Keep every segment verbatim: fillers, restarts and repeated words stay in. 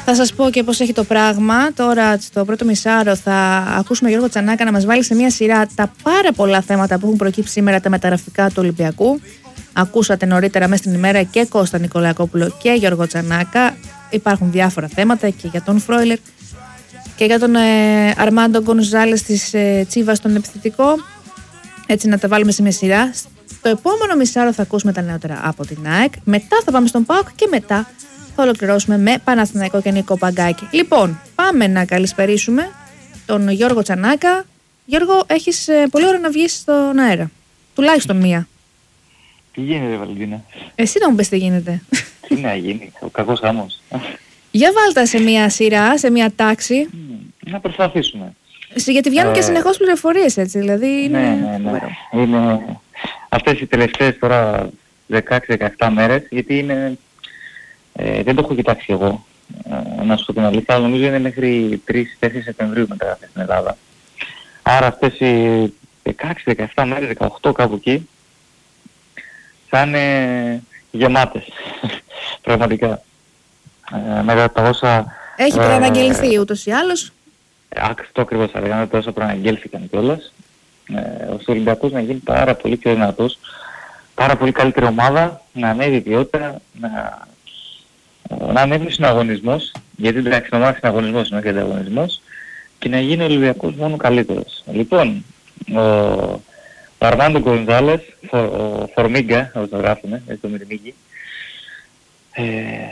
Θα σας πω και πώς έχει το πράγμα. Τώρα στο πρώτο μισάρο θα ακούσουμε Γιώργο Τσανάκα να μας βάλει σε μια σειρά τα πάρα πολλά θέματα που έχουν προκύψει σήμερα, τα μεταγραφικά του Ολυμπιακού. Ακούσατε νωρίτερα μέσα στην ημέρα και Κώστα Νικολακόπουλο και Γιώργο Τσανάκα. Υπάρχουν διάφορα θέματα και για τον Φρόιλερ και για τον ε, Αρμάντο Γκονζάλες της ε, Τσίβας στον επιθετικό. Έτσι να τα βάλουμε σε μια σειρά. Στο επόμενο μισάρο θα ακούσουμε τα νεότερα από την ΑΕΚ. Μετά θα πάμε στον ΠΑΟΚ και μετά θα ολοκληρώσουμε με Παναθηναϊκό και Νίκο Παγκάκη. Λοιπόν, πάμε να καλησπερίσουμε τον Γιώργο Τσανάκα. Γιώργο, έχεις ε, πολύ ώρα να βγεις στον αέρα. Τουλάχιστον μία. Τι γίνεται, Βαλεντίνα? Εσύ να μου πες τι γίνεται. Τι να γίνει, ο κακός χαμός. Για βάλτα σε μία σειρά, σε μία τάξη. Να προσπαθήσουμε. Γιατί βγαίνουν ε... και συνεχώς πληροφορίες, έτσι, δηλαδή είναι... Ναι, ναι, ναι. Είναι αυτές οι τελευταίες τώρα δεκαέξι δεκαεπτά μέρες, γιατί είναι... Ε, δεν το έχω κοιτάξει εγώ, ε, να σου πω την αλήθεια, αλλά νομίζω είναι μέχρι τρεις τέσσερις Σεπτεμβρίου μεταγραφές στην Ελλάδα. Άρα αυτές οι δεκαέξι δεκαεπτά μέρες, δεκαοκτώ κάπου εκεί, θα είναι γεμάτες, πραγματικά. Ε, μετά τα όσα... Έχει ε, προαναγγελθεί ούτως ή άλλως. Αυτό ακριβώς θα λέγαμε, τα όσα προαναγγέλθηκαν κιόλας. Ε, ο Ολυμπιακός να γίνει πάρα πολύ πιο δυνατός, πάρα πολύ καλύτερη ομάδα, να ανέβει η ποιότητα, να, να ανέβει ο συναγωνισμός, γιατί εντάξει, ομάδα συναγωνισμός είναι και ανταγωνισμός, και να γίνει ο Ολυμπιακός μόνο καλύτερος. Λοιπόν, ο, ο Αρμάντο Γκονζάλες, ο Φορμίγκα, όπως το γράφουμε, έτσι το Μυρμήγκι, ε,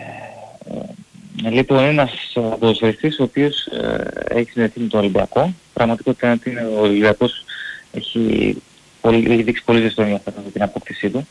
ε, λοιπόν είναι ένας ποδοσφαιριστής ο οποίος ε, έχει συνδεθεί με τον Ολυμπιακό. Πραγματικότητα είναι ότι ο Ολυμπιακός έχει, πολύ, έχει δείξει πολύ ζεστό ενδιαφέρον για την απόκτησή του.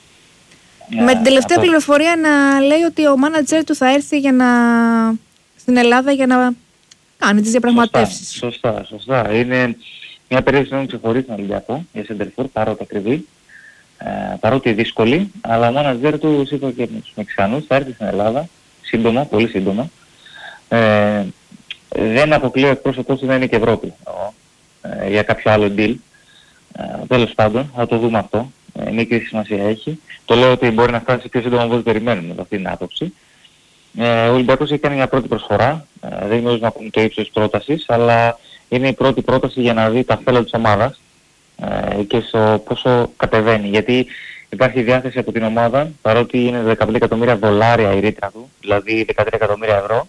Με την τελευταία από... πληροφορία να λέει ότι ο μάνατζερ του θα έρθει για να... στην Ελλάδα για να κάνει τις διαπραγματεύσεις. Σωστά, σωστά, σωστά. Είναι μια περίοδος που ξεχωρίζει τον Ολυμπιακό για σεντερφόρ, παρότι ακριβή, ε, παρότι δύσκολη, αλλά ο μάνατζερ του, είπα και με τους Μεξικανούς, θα έρθει στην Ελλάδα, σύντομα, πολύ σύντομα. Ε, δεν αποκλείω εκπρόσωπός του να είναι και Ευρώπη ε, για κάποιο άλλο deal. Ε, τέλος πάντων, θα το δούμε αυτό. Ε, μικρή σημασία έχει. Το λέω ότι μπορεί να φτάσει πιο σύντομα όπως περιμένουμε από αυτή την άποψη. Ε, ο Ολυμπιακός έχει κάνει μια πρώτη προσφορά. Ε, δεν γνωρίζουμε ακόμη το ύψος της πρότασης, αλλά είναι η πρώτη πρόταση για να δει τα θέλω της ομάδας ε, και στο πόσο κατεβαίνει. Γιατί υπάρχει διάθεση από την ομάδα, παρότι είναι δεκαπέντε εκατομμύρια δολάρια η ρήτρα του, δηλαδή δεκατρία εκατομμύρια ευρώ,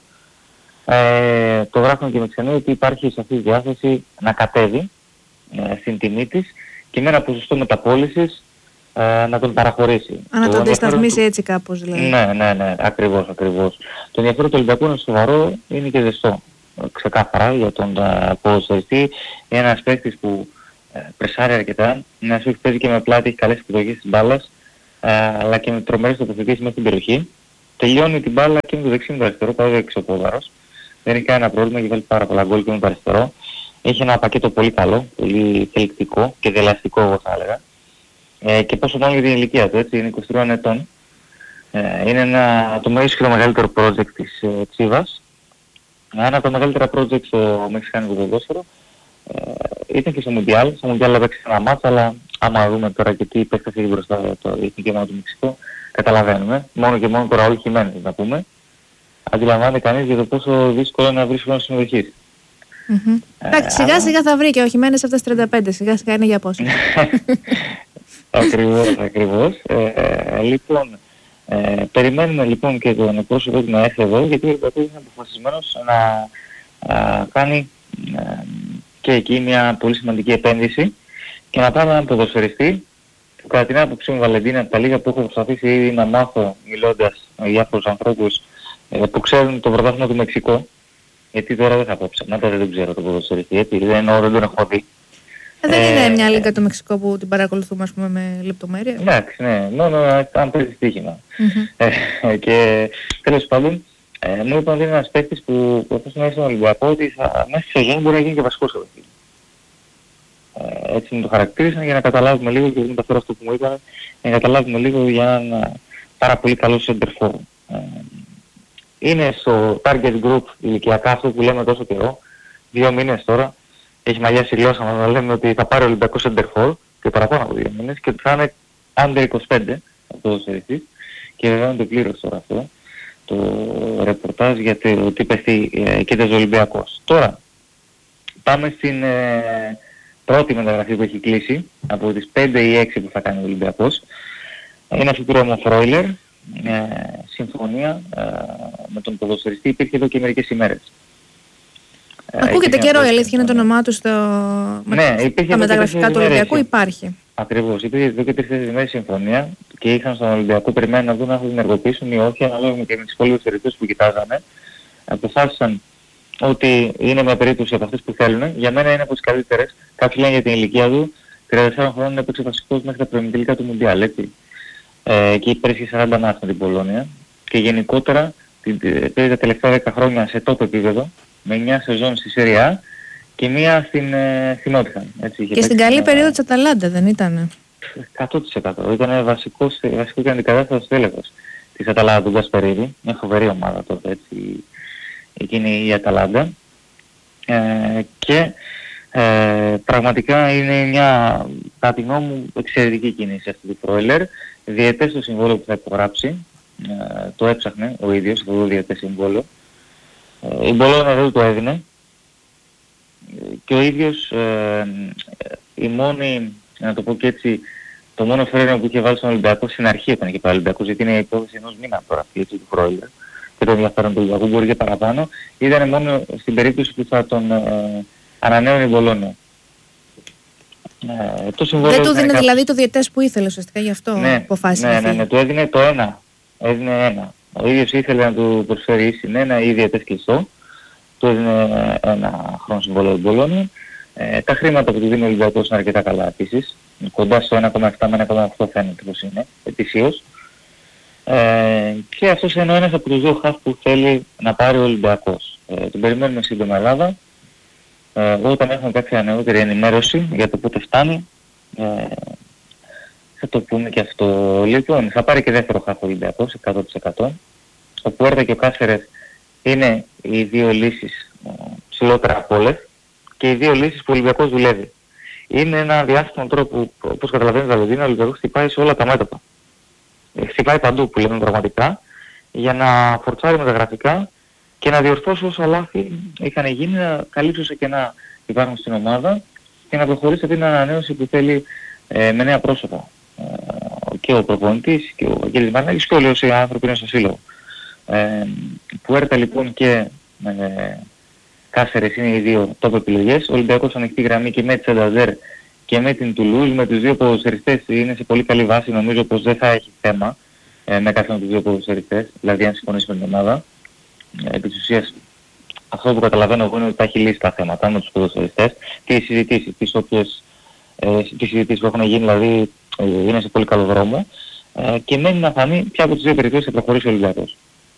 ε, το γράφουν και με ξενοί ότι υπάρχει σαφής διάθεση να κατέβει ε, στην τιμή της και με ένα ποσοστό μεταπώλησης ε, να τον παραχωρήσει. Α, να τον αντισταθμίσει έτσι κάπως δηλαδή. Ναι, ναι, ναι, ακριβώς, ακριβώς. Το ενδιαφέρον του Ολυμπιακού είναι σοβαρό, είναι και ζεστό. Ξεκάθαρα για τον uh, ποδοσφαιριστή. Είναι ένας παίκτης που uh, πρεσάρει αρκετά, είναι ένας παίκτης που παίζει και με πλάτη, έχει καλές επιλογές της μπάλας, uh, αλλά και με τρομερές τοποθετήσεις μέσα στην περιοχή. Τελειώνει την μπάλα και με το δεξί με το αριστερό, πάει εξωπόδαρος. Δεν έχει κανένα πρόβλημα, έχει βάλει πάρα πολλά γκολ και με το αριστερό. Έχει ένα πακέτο πολύ καλό, πολύ θελκτικό και δελαστικό εγώ θα έλεγα. Ε, και πόσο μάλλον για την ηλικία του, έτσι, είναι είκοσι τρία ετών. Ε, είναι ένα, το ίσως και το μεγαλύτερο project της ε, Τσίβας. Ένα από τα μεγαλύτερα project στο μεξικάνικο ποδόσφαιρο. Ε, ήταν και στο Μουντιάλ. Στο Μουντιάλ έπαιξε ένα μάτς, αλλά άμα δούμε τώρα και τι επέκταση έχει μπροστά το εθνική ομάδα του Μεξικού, καταλαβαίνουμε. Μόνο και μόνο το Ραούλ Χιμένες να πούμε. Αντιλαμβάνεται κανείς για το πόσο δύσκολο είναι να βρει χρόνο συμμετοχής. Mm-hmm. Ε, Εντάξει, σιγά σιγά θα βρει και ο Χιμένες αυτά τριάντα πέντε, σιγά σιγά είναι για πόσο. Ακριβώς, ακριβώς. Ε, ε, λοιπόν, ε, περιμένουμε λοιπόν και τον εκπρόσωπο του να έρθει εδώ, γιατί ο Ολυμπιακός είναι αποφασισμένος να α, κάνει α, και εκεί μια πολύ σημαντική επένδυση και να πάμε έναν ποδοσφαιριστή που κατά την άποψή μου, Βαλεντίνα, από τα λίγα που έχω προσπαθήσει ήδη να μάθω μιλώντας με διάφορους ανθρώπους ε, που ξέρουν το πρωτάθλημα του Μεξικού, γιατί τώρα δεν θα πω ψέματα, δεν ξέρω τον ποδοσφαιριστή, έτσι, δεν, εννοώ, δεν τον έχω δει. Δεν ε, είναι μια λίγα του Μεξικού που την παρακολουθούμε, ας πούμε, με λεπτομέρεια. Εντάξει, ναι, μόνο αν παίζει στοίχημα. Mm-hmm. Ε, και τέλος πάντων, ε, μου είπαν ότι είναι ένας παίκτης που προσπαθούν να έρθει στον Ολυμπιακό ότι θα, μέσα στη σεζόν μπορεί να γίνει και βασικός εδώ. Ε, έτσι μου το χαρακτήρισαν για να καταλάβουμε λίγο, και δεν αυτό που μου είπαν, για να καταλάβουμε λίγο για έναν πάρα πολύ καλό center for. Ε, είναι στο target group ηλικιακά αυτό που λέμε τόσο καιρό, δύο μήνες τώρα. Έχει μαλλιάσει λιώσα να λέμε ότι θα πάρει ο Ολυμπιακός center for και παραπάνω από δύο μήνες και ότι θα είναι under είκοσι πέντε από το σεριτής και βεβαίως το πλήρως τώρα αυτό. το ρεπορτάζ για το τι πέφτει ε, και ο Ολυμπιακός. Τώρα, πάμε στην ε, πρώτη μεταγραφή που έχει κλείσει, από τις πέντε ή έξι που θα κάνει ο Ολυμπιακός. Είναι αυτή του Ρόμο Φρόιλερ, ε, συμφωνία ε, με τον ποδοσφαιριστή, υπήρχε εδώ και μερικές ημέρες. Ακούγεται καιρό, η αλήθεια είναι το όνομά του στο... ναι, στα μεταγραφικά του Ολυμπιακού, υπάρχει. Ακριβώς, υπήρχε εδώ και τρεις ημέρες συμφωνία και είχαν στον Ολυμπιακό περιμένει να δουν αν θα την ενεργοποιήσουν ή όχι, ανάλογα και με τις πολλές περιπτώσεις που κοιτάζανε. Αποφάσισαν ότι είναι μια περίπτωση από αυτές που θέλουν. Για μένα είναι από τις καλύτερες. Κάποιοι λένε για την ηλικία του, τριάντα τεσσάρων χρόνων έπαιξε βασικός μέχρι τα προημιτελικά του Μουντιάλ, έτσι. Ε, και υπέρχει σαράντα μάτς με την Πολώνια. Και γενικότερα πήρε τα τελευταία δέκα χρόνια σε top επίπεδο, με εννιά σεζόν στη Σέρια και μία στην, ε, στην Νότιχαμ. Και στην καλή μια... περίοδο της Αταλάντα δεν ήτανε? εκατό τοις εκατό. Ήταν βασικός, βασικό και αντικατάστατος τέλεχος της Αταλάντα του Γκασπερίδη. Μια φοβερή ομάδα τότε, έτσι, εκείνη η Αταλάντα. Ε, και ε, πραγματικά είναι μια, κατά τη γνώμη μου, εξαιρετική κίνηση αυτή του Φρόιλερ. Διετές το συμβόλαιο που θα υπογράψει, ε, το έψαχνε ο ίδιος, αυτό το διετές συμβόλαιο. Ε, η Μπολόνια δεν το έδινε και ο ίδιος ε, η μόνη, να το πω και έτσι, το μόνο φρένο που είχε βάλει στον Ολυμπιακό στην αρχή όταν είχε πάει ο Ολυμπιακός, γιατί είναι η υπόθεση ενός μήνα τώρα αυτή του Φρόιλερ και το ενδιαφέρον του Ολυμπιακού μπορεί και παραπάνω, ήταν μόνο στην περίπτωση που θα τον ε, ανανέωνε η Μπολόνια. Ε, το δεν του δίνει δηλαδή το διετές που ήθελε ουσιαστικά, γι' αυτό ναι, αποφάσισε ναι, να ναι, ναι, ναι, του έδινε το ένα, έδινε ένα. Ο ίδιος ήθελε να του προσφέρει ή συν ένα ή διετές κλειστό, του έδινε ένα χρόνο συμβόλαιο την Πολώνια. Ε, τα χρήματα που του δίνει ο Ολυμπιακός είναι αρκετά καλά επίσης, κοντά στο ένα κόμμα επτά με ένα κόμμα οκτώ φαίνεται πως είναι, ετησίως. Ε, και αυτός είναι ένας από τους δύο χαφ που θέλει να πάρει ο Ολυμπιακός. Ε, τον περιμένουμε σύντομα Ελλάδα. Ε, όταν έχουμε κάποια νεότερη ενημέρωση για το πότε φτάνει, ε, θα το πούμε και αυτό. Λοιπόν, θα πάρει και δεύτερο χαφ ο Ολυμπιακός, εκατό τοις εκατό. Ο Πουέρτα και ο Κάσερες είναι οι δύο λύσεις ε, ψηλότερα από όλες και οι δύο λύσεις που ο Ολυμπιακός δουλεύει. Είναι ένα διάστημα τώρα που, όπως καταλαβαίνεις Βαλεντίνα, ο Ολυμπιακός χτυπάει σε όλα τα μέτωπα. Ε, χτυπάει παντού που λέμε πραγματικά, για να φορτσάρει με τα γραφικά και να διορθώσει όσα λάθη είχαν γίνει, να καλύψει όσα κενά υπάρχουν στην ομάδα και να προχωρήσει αυτή την ανανέωση που θέλει ε, με νέα πρόσωπα. Ε, και ο προπονητής και ο Αγγέλης Μαρνάκης και όλοι όσοι άνθρωποι είναι στο σύλλογο. Ε, Πουέρτα λοιπόν και ε, Κάσερες είναι οι δύο top επιλογές. Ο Ολυμπιακός ανοιχτή γραμμή και με τη Σενταζέρ και με την Τουλούζ, με τους δύο ποδοσφαιριστές είναι σε πολύ καλή βάση. Νομίζω πως δεν θα έχει θέμα ε, με κάποιον από τους δύο ποδοσφαιριστές, δηλαδή αν συμφωνήσει με την ομάδα. Επί της ουσίας, αυτό που καταλαβαίνω εγώ είναι ότι τα έχει λύσει τα θέματα με τους ποδοσφαιριστές. Τις συζητήσεις, τις οποίες ε, τις συζητήσεις που έχουν γίνει, δηλαδή ε, είναι σε πολύ καλό δρόμο ε, και μένει να φανεί ποια από τις δύο περιπτώσεις θα προχωρήσει ο Ολυμπιακός.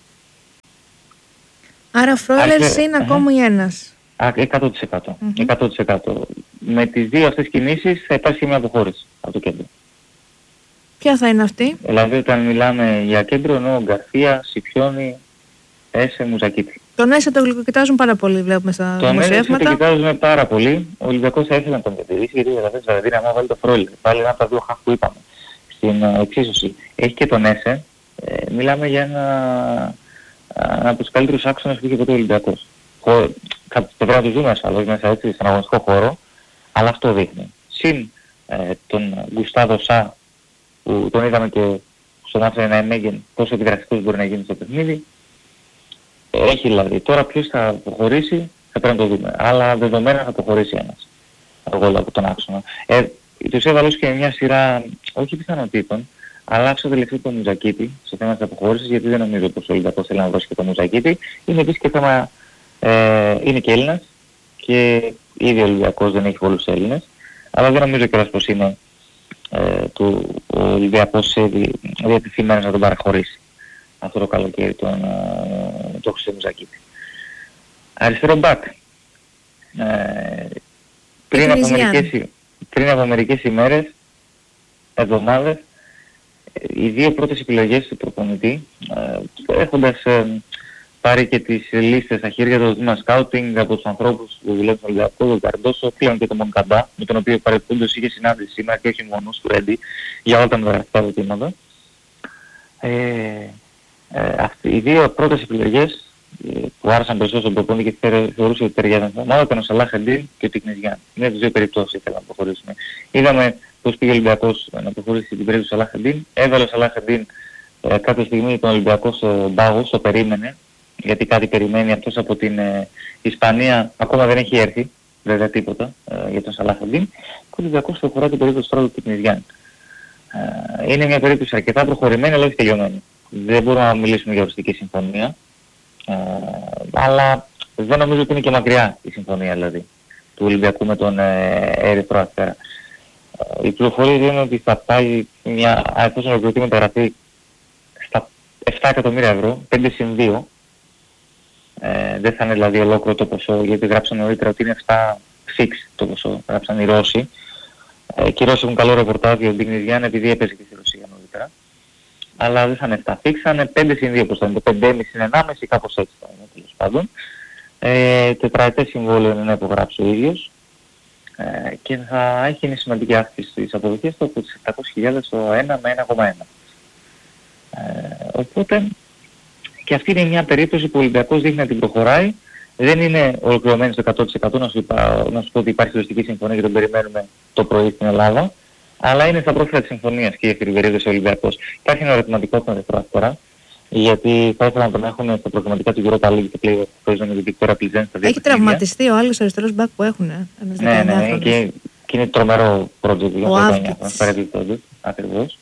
Άρα Φρόιλερ είναι ακόμη uh-huh. ένας. εκατό τοις εκατό. Mm-hmm. εκατό τοις εκατό. Με τις δύο αυτές κινήσεις θα υπάρξει και μια αποχώρηση από το κέντρο. Ποια θα είναι αυτή? Δηλαδή όταν μιλάμε για κέντρο εννοώ Γκαρσία, Σιπιόνι, Έσε, Μουζακίτη. Τον Έσε το γλυκοκοιτάζουν πάρα πολύ, βλέπουμε στα τον δημοσιεύματα. Τον Έσε το κοιτάζουμε πάρα πολύ. Ο Ολυμπιακός θα ήθελε να τον διατηρήσει, γιατί δηλαδή Βαλεντίνα άμα βάλει το Φρόιλερ, πάλι ένα από τα δύο χαφ που είπαμε στην uh, εξίσωση. Έχει και τον Έσε. Ε, μιλάμε για ένα uh, από τους καλύτερους άξονες που είχε ποτέ ο Ολυμπιακός. Πρέπει να τους δούμε ασφαλώς μέσα έτσι στον αγωνιστικό χώρο, αλλά αυτό δείχνει. Συν ε, τον Γκουστάδο Σα, που τον είδαμε και στον άφηνε να εμέγεν πόσο επιδραστικός μπορεί να γίνει στο παιχνίδι. Έχει δηλαδή. Τώρα ποιος θα προχωρήσει θα πρέπει να το δούμε. Αλλά δεδομένα θα προχωρήσει ένας. Εγώ λέω από τον άξονα. Ε, τους έβαλε και μια σειρά, όχι πιθανότητων, αλλά άφησα τελευταίο τον Μουζακίτη στο θέμα της αποχώρησης, γιατί δεν νομίζω πως ο Ολυμπιακός θέλει να δώσει και τον Μουζακίτη. Είναι επίσης και θέμα, ε, είναι και Έλληνας και ήδη ο Ολυμπιακός δεν έχει πολλούς Έλληνες, αλλά δεν νομίζω κιόλας πως είναι ε, του, ο Ολυμπιακός διατεθειμένος να τον παραχωρήσει αυτό το καλοκαίρι τον, ε, τον Χρυσό Μουζακίτη. Αριστερό μπακ. Ε, πριν, από μερικές, πριν από μερικές ημέρες, εβδομάδες, οι δύο πρώτες επιλογές του προπονητή, ε, έχοντας ε, πάρει και τις λίστες στα χέρια του τμήμα σκάουτινγκ από τους ανθρώπους που δουλεύουν στο Ολυμπιακό, τον Καρντόσο, πλέον και τον Μονκαντά, με τον οποίο παρεπιπτόντως είχε συνάντηση σήμερα και όχι μόνο του Ρέντι για όλα τα μεταγραφικά ζητήματα. Ε, Ε, αυτοί, οι δύο πρώτες επιλογές ε, που άρεσαν περισσότερο στον προπονητή και θε, θεωρούσε ότι ταιριάζαν στην ομάδα ήταν ο Σαλάχ Εντίν και ο Τικνιζιάν. Είναι τις δύο περιπτώσεις ήθελα να προχωρήσουμε. Είδαμε πώς πήγε ο Ολυμπιακός να προχωρήσει την περίπτωση του Σαλάχ Εντίν. Έβαλε ο Σαλάχ Εντίν ε, κάποια στιγμή τον Ολυμπιακό στο πάγος, το περίμενε, γιατί κάτι περιμένει αυτός από την ε, Ισπανία, ακόμα δεν έχει έρθει, βέβαια τίποτα ε, για τον Σαλάχ Εντίν. Και ο Ολυμπιακός προχωρά την περίπτωση τώρα του Τικνιζιάν. Ε, είναι μια περίπτωση αρκετά προχωρημένη, αλλά όχι τελειωμένη. Δεν μπορούμε να μιλήσουμε για οριστική συμφωνία, ε, αλλά δεν νομίζω ότι είναι και μακριά η συμφωνία δηλαδή του Ολυμπιακού με τον ε, Ερυθρό Αστέρα. Ε, οι πληροφορίες είναι ότι θα πάει μια, εφόσον ολοκληρωθεί μεταγραφή, στα επτά εκατομμύρια ευρώ, πέντε συν δύο. Ε, δεν θα είναι δηλαδή ολόκληρο το ποσό, γιατί γράψαν νωρίτερα ότι είναι επτά fix το ποσό, γράψαν οι Ρώσοι. Ε, και οι Ρώσοι έχουν καλό ρεπορτάζ για τον Τικνιζιάν επειδή έπαιζε και στη Ρωσία νωρίτερα. Αλλά δεν θα είναι επτά fix, θα είναι πέντε συν δύο, πως θα είναι το πέντε κόμμα πέντε συν ενάμιση, κάπως έτσι θα είναι τέλος πάντων. Ε, τετραετές συμβόλαιο είναι να υπογράψει ο ίδιος ε, και θα έχει μια σημαντική αύξηση στις αποδοχές του από τις επτακόσιες χιλιάδες στο ένα με ένα κόμμα ένα. Ε, οπότε και αυτή είναι μια περίπτωση που ο Ολυμπιακός δείχνει να την προχωράει. Δεν είναι ολοκληρωμένη στο εκατό τοις εκατό, να σου, είπα, να σου πω ότι υπάρχει οριστική συμφωνία και τον περιμένουμε το πρωί στην Ελλάδα, αλλά είναι στα πρόφυλλα της συμφωνίας και η εφηβερίδωση ο Ολυμπιακός. Υπάρχει ένα ερωτηματικό στον Ερυθρό Αστέρα, γιατί θα ήθελα να τον έχουν στα προγραμματικά του Europa League και πλέον παίζουν με την Victoria Plzen στα δύο. Έχει τραυματιστεί ο άλλος αριστερός μπακ που έχουν. Ε, ναι, ναι, ναι, και, και είναι τρομερό project για το δεκαεννιά, ακριβώς.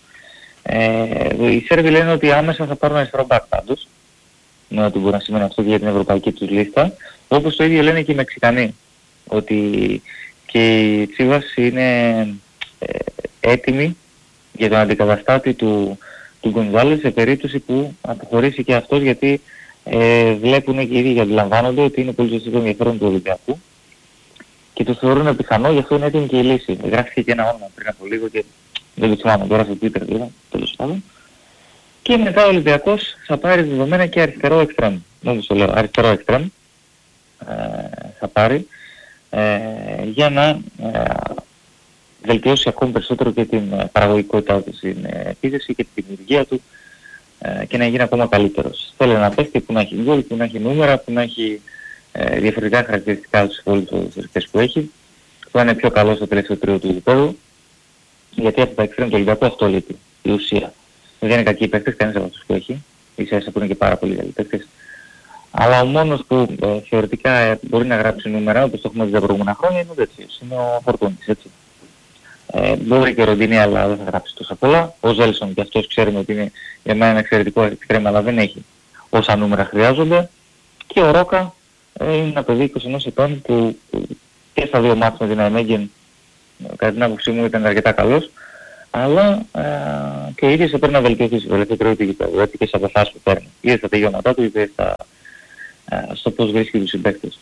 Ε, οι Σέρβοι λένε ότι άμεσα θα πάρουν αριστερό μπακ πάντως, με ό,τι μπορεί να σημαίνει αυτό και για την ευρωπαϊκή τους λίστα, όπως το ίδιο λένε και οι Μεξικανοί, ότι και οι Τσίβας είναι ε, έτοιμοι για τον αντικαταστάτη του του Γκονζάλες σε περίπτωση που αποχωρήσει και αυτός, γιατί ε, βλέπουν και οι ίδιοι και αντιλαμβάνονται ότι είναι πολύ σωστό το ενδιαφέρον του Ολυμπιακού και το θεωρούν πιθανό, γι' αυτό είναι έτοιμη και η λύση. Γράφηκε και ένα όνομα πριν από λίγο και δεν το θυμάμαι τώρα στο Twitter τώρα, τέλος πάντων. Και μετά ο Ολυμπιακός θα πάρει δεδομένα και αριστερό εξτρέμ. Όπως το λέω, αριστερό εξτρέμ ε, θα πάρει ε, για να ε, βελτιώσει ακόμη περισσότερο και την παραγωγικότητά του στην επίθεση και την δημιουργία του ε, και να γίνει ακόμα καλύτερος. Θέλει να παίξει που να έχει γκολ, που να έχει νούμερα, που να έχει ε, διαφορετικά χαρακτηριστικά στους υπόλοιπους ρυθμές που έχει, που να είναι πιο καλό στο τελευταίο τρίο του γηπέδου, γιατί από τα εξτρέμ του Ολυμπιακού αυτό λείπει, η ουσία. Δεν είναι κακοί οι παίκτες, κανείς από αυτούς που έχει, ίσα ίσα που είναι και πάρα πολύ καλοί παίκτες. Αλλά ο μόνος που ε, θεωρητικά ε, μπορεί να γράψει νούμερα, όπως το έχουμε δει τα προηγούμενα χρόνια, είναι ο τέτοιος, είναι ο Φορτούνης, έτσι. Ε, μπορεί και ο Ροντίνι, αλλά δεν θα γράψει τόσα πολλά. Ο Ζέλσον και αυτός ξέρουμε ότι είναι για μένα ένα εξαιρετικό εξτρέμ, αλλά δεν έχει όσα νούμερα χρειάζονται. Και ο Ρόκα ε, είναι ένα παιδί είκοσι ενός ετών που, που και στα δύο μάτς με την Αϊμέγγεν κατά την άποψή μου ήταν αρκετά καλός, αλλά ε, και ο ίδιος θα πρέπει να βελτιωθεί στο τελευταίο τρίο του γηπέδου, έτσι και στις αποφάσεις που παίρνει. Είτε στα τελειώματά του, είτε στα, ε, στο πώς βρίσκει τους συμπαίκτες.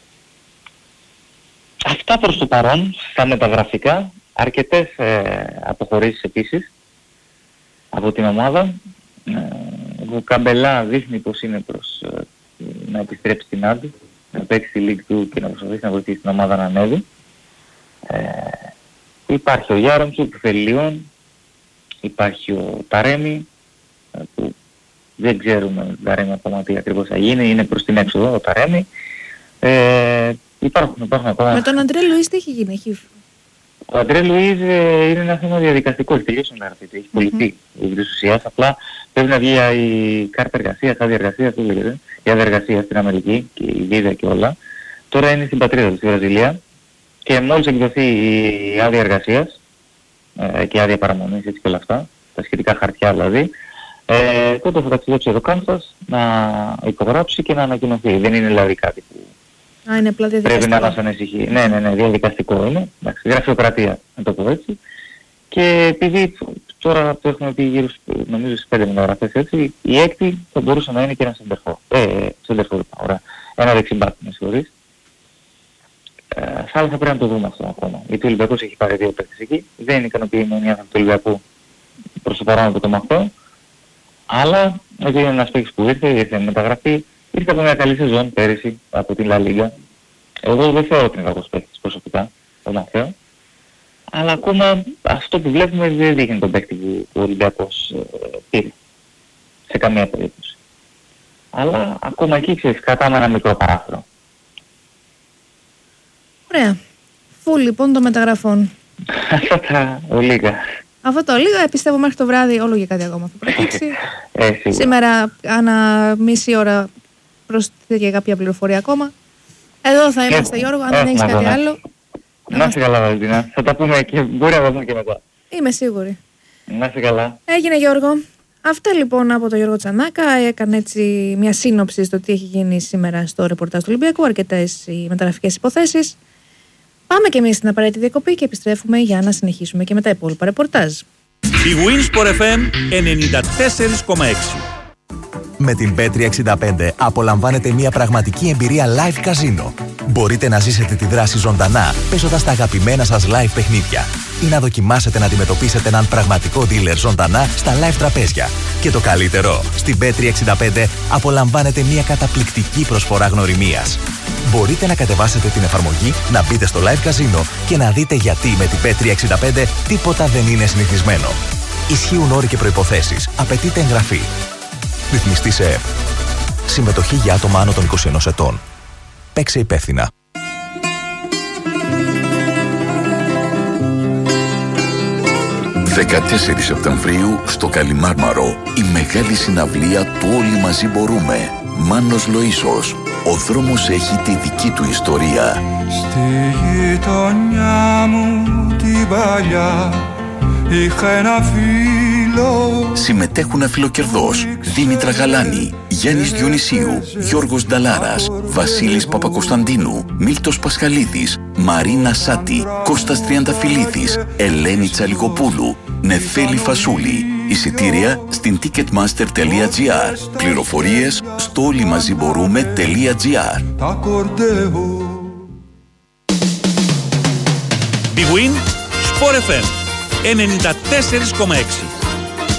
Αυτά προς το παρόν, στα μεταγραφικά. Αρκετές ε, αποχωρήσεις επίσης από την ομάδα. Ε, ο Καμπελά δείχνει πως είναι προς ε, να επιστρέψει στην Άντι, να παίξει τη League του και να προσπαθήσει να βοηθήσει την ομάδα να ανέβει. Ε, υπάρχει ο Γιάρομτσου που θέλει Λιόν, υπάρχει ο Ταρέμι ε, που δεν ξέρουμε τον Ταρέμι ακόμα τι ακριβώς θα γίνει, είναι προς την έξοδο ο Ταρέμι. Ε, υπάρχουν, υπάρχουν ακόμα. Με τον Αντρέ Λουίς τι έχει γίνει, έχει... Ο Αντρέ Λουίς ε, είναι ένα θέμα διαδικαστικό, έχει τελειώσει να γραφτεί, έχει πολιθεί mm-hmm. επί της ουσίας, απλά πρέπει να βγει η κάρτα εργασίας, άδεια εργασίας, τι λέγεται, η άδεια εργασίας στην Αμερική και η βίζα και όλα. Τώρα είναι στην πατρίδα του, στη Βραζιλία, και μόλις εκδοθεί η άδεια εργασίας ε, και η άδεια παραμονής, έτσι και όλα αυτά, τα σχετικά χαρτιά δηλαδή, ε, τότε θα ταξιδέψει εδώ Κάνσας να υπογράψει και να ανακοινωθεί. Δεν είναι δηλαδή κάτι που... Α, είναι απλά πρέπει να μας ανησυχεί. Ναι, ναι, ναι, διαδικαστικό είναι. Εντάξει, γραφειοκρατία, να το πω έτσι. Και επειδή τώρα το έχουμε πει γύρω νομίζω στις πέντε μεταγραφές έτσι, η έκτη θα μπορούσε να είναι και ένα σεντερφόρ. Ε, σεντερφόρ, ωραία. Ένα δεξιμπάκ, με συγχωρείς. Ε, αλλά θα πρέπει να το δούμε αυτό ακόμα. Γιατί ο Ολυμπιακός έχει πάρει δύο παίκτες εκεί. Δεν είναι ικανοποιημένη η άνθρωποι του Ολυμπιακού προς το παρόν από το μαχτό. Αλλά επειδή είναι ένας παίκτης που ήρθε, ήρθε με μεταγραφή, ήρθε από μια καλή σεζόν πέρυσι από την La Liga. Εγώ δεν θεωρώ ότι είναι κακός παίκτης προσωπικά, τον Μαθαίο. Αλλά ακόμα αυτό που βλέπουμε δεν δείχνει τον παίκτη που ο Ολυμπιακός ε, πήρε. Σε καμία περίπτωση. αλλά ακόμα εκεί ξέρεις, κρατάμε ένα μικρό παράθυρο. Ωραία. Φουλ λοιπόν των μεταγραφών. Αυτά τα ολίγα. Αυτό το λίγα, πιστεύω μέχρι το βράδυ όλο και κάτι ακόμα θα προκύψει. ε, Σήμερα, ανά μισή ώρα, προσθέτει και κάποια πληροφορία ακόμα. Εδώ θα είμαστε, Γιώργο, αν δεν έχεις κάτι άλλο. Να είσαι καλά, Βαλεντίνα. Θα τα πούμε και μπορεί να τα πούμε και μετά. Είμαι σίγουρη. Να είσαι καλά. Έγινε, Γιώργο. Αυτά λοιπόν από τον Γιώργο Τσανάκα. Έκανε έτσι μια σύνοψη στο τι έχει γίνει σήμερα στο ρεπορτάζ του Ολυμπιακού. Αρκετές οι μεταγραφικές υποθέσεις. Πάμε και εμείς στην απαραίτητη διακοπή και επιστρέφουμε για να συνεχίσουμε και με τα υπόλοιπα ρεπορτάζ. Η Winsport εφ εμ ενενήντα τέσσερα κόμμα έξι. Με την μπετ τριακόσια εξήντα πέντε απολαμβάνετε μια πραγματική εμπειρία live καζίνο. Μπορείτε να ζήσετε τη δράση ζωντανά, παίζοντας τα αγαπημένα σας live παιχνίδια ή να δοκιμάσετε να αντιμετωπίσετε έναν πραγματικό dealer ζωντανά στα live τραπέζια. Και το καλύτερο, στην μπετ τριακόσια εξήντα πέντε απολαμβάνετε μια καταπληκτική προσφορά γνωριμίας. Μπορείτε να κατεβάσετε την εφαρμογή, να μπείτε στο live καζίνο και να δείτε γιατί με την μπετ τριακόσια εξήντα πέντε τίποτα δεν είναι συνηθισμένο. Ισχύουν όροι και προϋποθέσεις. Απαιτείται εγγραφή. Ρυθμιστή σε ΕΕΠ. Συμμετοχή για άτομα άνω των είκοσι ενός ετών. Παίξε υπεύθυνα. δεκατέσσερις Σεπτεμβρίου στο Καλιμάρμαρο η μεγάλη συναυλία του Όλοι Μαζί Μπορούμε. Μάνος Λοΐσος. Ο δρόμος έχει τη δική του ιστορία. Στη γειτονιά μου την παλιά είχα ένα φίλο. Συμμετέχουν αφιλοκερδός Δήμητρα Γαλάνη, Γιάννης Διονυσίου, Γιώργος Νταλάρας, Βασίλης Παπακοσταντίνου, Μίλτος Πασχαλίδης, Μαρίνα Σάτη, Κώστας Τριανταφυλλίδης, Ελένη Τσαλικοπούλου, Νεφέλη Φασούλη. Εισιτήρια στην ticketmaster τελεία gr. Πληροφορίες στο όλοιμαζιμπορούμε.gr. Big Win Sport εφ εμ ενενήντα τέσσερα κόμμα έξι.